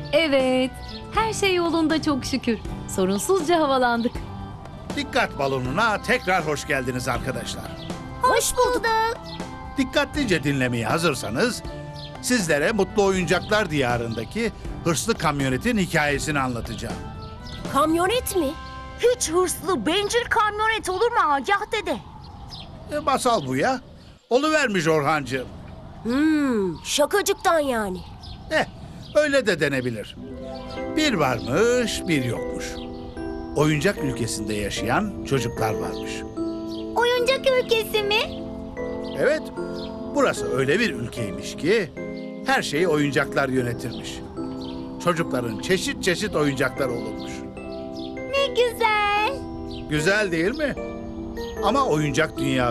Evet, her şey yolunda çok şükür. Sorunsuzca havalandık. Dikkat balonuna tekrar hoş geldiniz arkadaşlar. Hoş bulduk. Dikkatlice dinlemeye hazırsanız sizlere Mutlu Oyuncaklar Diyarı'ndaki hırslı kamyonetin hikayesini anlatacağım. Kamyonet mi? Hiç hırslı, bencil kamyonet olur mu Agah dede? Masal bu ya. Oluvermiş Orhancığım. Şakacıktan yani. Öyle de denebilir. Bir varmış, bir yokmuş. Oyuncak ülkesinde yaşayan çocuklar varmış. Oyuncak ülkesi mi? Evet, burası öyle bir ülkeymiş ki her şeyi oyuncaklar yönetirmiş. Çocukların çeşit çeşit oyuncaklar olurmuş. Ne güzel. Güzel değil mi? Ama oyuncak dünyası